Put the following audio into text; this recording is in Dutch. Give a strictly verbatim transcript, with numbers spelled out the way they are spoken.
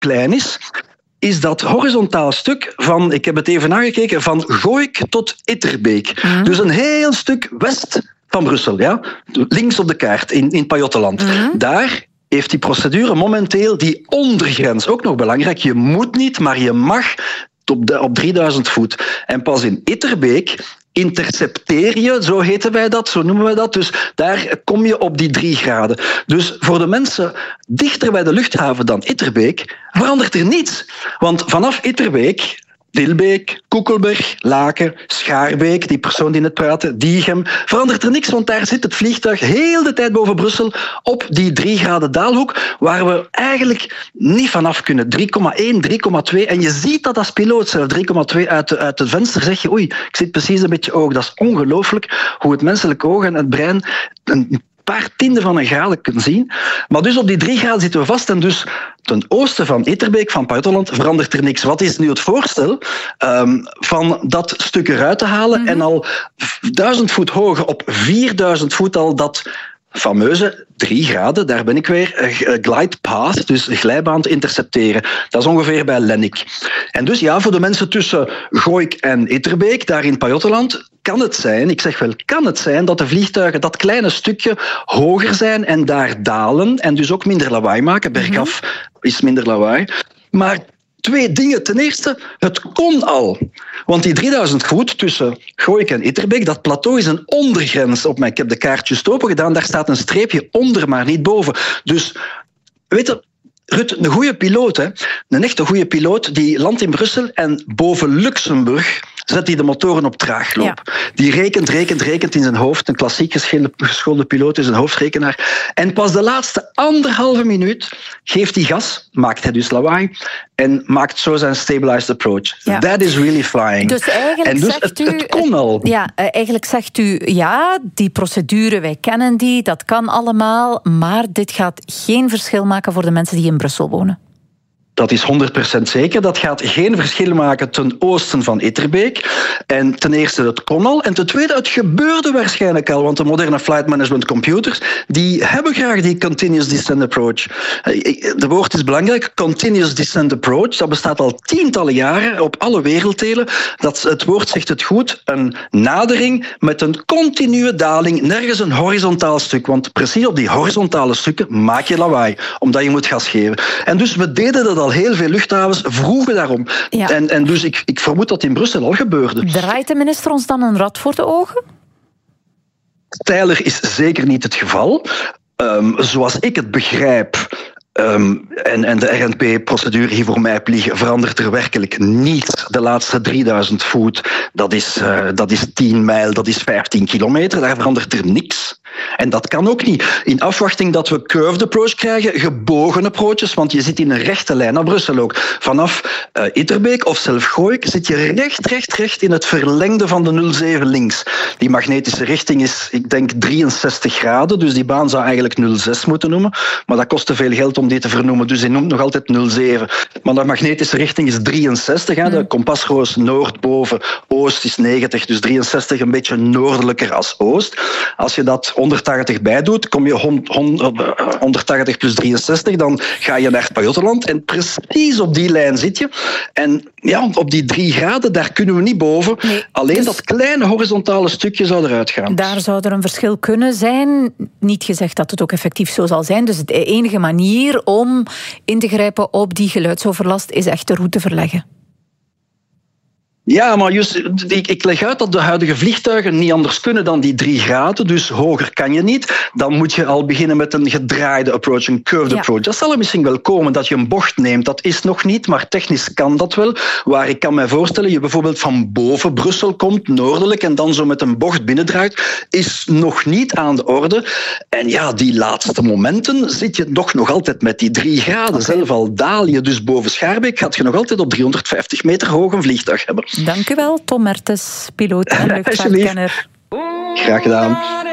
klein is, is dat horizontaal stuk van, ik heb het even nagekeken, van Gooik tot Itterbeek. Mm. Dus een heel stuk west van Brussel, ja? Links op de kaart, in, in Pajottenland. Mm. Daar heeft die procedure momenteel die ondergrens, ook nog belangrijk, je moet niet, maar je mag op, de, op drieduizend voet. En pas in Itterbeek intercepteer je, zo heten wij dat, zo noemen wij dat. Dus daar kom je op die drie graden. Dus voor de mensen dichter bij de luchthaven dan Itterbeek verandert er niets. Want vanaf Itterbeek, Dilbeek, Koekelberg, Laken, Schaarbeek, die persoon die net praatte, Diegem, verandert er niks, want daar zit het vliegtuig heel de tijd boven Brussel op die drie graden daalhoek, waar we eigenlijk niet vanaf kunnen. drie komma één, drie komma twee. En je ziet dat als piloot zelf drie komma twee uit, de, uit het venster zeg je, oei, ik zit precies een beetje oog. Dat is ongelooflijk hoe het menselijke oog en het brein een paar tienden van een graden kunnen zien. Maar dus op die drie graden zitten we vast. En dus ten oosten van Itterbeek, van Pajottenland, verandert er niks. Wat is nu het voorstel? Um, van dat stuk eruit te halen mm-hmm. en al duizend voet hoger, op vierduizend voet al dat fameuze drie graden, daar ben ik weer, glide path, dus glijbaan te intercepteren. Dat is ongeveer bij Lennik. En dus ja, voor de mensen tussen Gooik en Itterbeek, daar in Pajottenland, kan het zijn, ik zeg wel, kan het zijn dat de vliegtuigen dat kleine stukje hoger zijn en daar dalen en dus ook minder lawaai maken. Bergaf is minder lawaai. Maar twee dingen. Ten eerste, het kon al. Want die drieduizend voet tussen Gooik en Itterbeek, dat plateau is een ondergrens op mij. Ik heb de kaartjes open gedaan, daar staat een streepje onder, maar niet boven. Dus, weet je, Ruud, een goede piloot, hè? Een echte goede piloot, die landt in Brussel en boven Luxemburg zet hij de motoren op traagloop. Ja. Die rekent, rekent, rekent in zijn hoofd. Een klassiek geschoolde piloot is een hoofdrekenaar. En pas de laatste anderhalve minuut geeft hij gas, maakt hij dus lawaai, en maakt zo zijn stabilized approach. Ja. That is really flying. Dus eigenlijk en dus zegt het, u, het kon al. Ja, eigenlijk zegt u, ja, die procedure, wij kennen die, dat kan allemaal, maar dit gaat geen verschil maken voor de mensen die in Brussel wonen. Dat is honderd procent zeker. Dat gaat geen verschil maken ten oosten van Itterbeek. En ten eerste, het kon al. En ten tweede, het gebeurde waarschijnlijk al. Want de moderne flight management computers, die hebben graag die continuous descent approach. De woord is belangrijk. Continuous descent approach. Dat bestaat al tientallen jaren op alle werelddelen. Dat, het woord zegt het goed. Een nadering met een continue daling. Nergens een horizontaal stuk. Want precies op die horizontale stukken maak je lawaai. Omdat je moet gas geven. En dus we deden dat al. Heel veel luchthavens vroegen daarom. Ja. En, en dus ik, ik vermoed dat in Brussel al gebeurde. Draait de minister ons dan een rad voor de ogen? Steiler is zeker niet het geval. Um, zoals ik het begrijp, Um, en, en de R N P-procedure hier voor mij vliegen verandert er werkelijk niet. De laatste drieduizend voet, dat is, uh, dat is tien mijl, dat is vijftien kilometer. Daar verandert er niks. En dat kan ook niet. In afwachting dat we curved approach krijgen, gebogen approaches, want je zit in een rechte lijn naar Brussel ook. Vanaf uh, Itterbeek of zelf Gooik zit je recht, recht, recht in het verlengde van de nul zeven links. Die magnetische richting is, ik denk, drieënzestig graden, dus die baan zou eigenlijk nul zes moeten noemen. Maar dat kost te veel geld om die te vernoemen, dus die noemt nog altijd nul zeven. Maar de magnetische richting is drieënzestig. Hè. De kompasroos noord boven, oost is negentig, dus drieënzestig een beetje noordelijker als oost. Als je dat honderdtachtig bij doet, kom je honderdtachtig plus drieënzestig, dan ga je naar Pajottenland en precies op die lijn zit je. En ja, op die drie graden, daar kunnen we niet boven. Nee, Alleen dus dat kleine horizontale stukje zou eruit gaan. Daar zou er een verschil kunnen zijn. Niet gezegd dat het ook effectief zo zal zijn. Dus de enige manier om in te grijpen op die geluidsoverlast is echt de route verleggen. Ja, maar just, ik, ik leg uit dat de huidige vliegtuigen niet anders kunnen dan die drie graden, dus hoger kan je niet. Dan moet je al beginnen met een gedraaide approach, een curved ja. approach. Dat zal er misschien wel komen, dat je een bocht neemt. Dat is nog niet, maar technisch kan dat wel. Waar ik kan mij voorstellen, je bijvoorbeeld van boven Brussel komt, noordelijk, en dan zo met een bocht binnendraait, is nog niet aan de orde. En ja, die laatste momenten zit je nog, nog altijd met die drie graden. Okay. Zelf al daal je dus boven Schaarbeek, gaat je nog altijd op driehonderdvijftig meter hoog een vliegtuig hebben. Dank u wel, Tom Mertens, piloot en luchtvaartkenner. Graag gedaan.